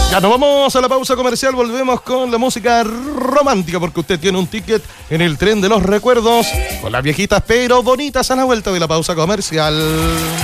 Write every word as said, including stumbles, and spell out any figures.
Ya nos vamos a la pausa comercial, volvemos con la música romántica porque usted tiene un ticket en el tren de los recuerdos con las viejitas pero bonitas a la vuelta de la pausa comercial.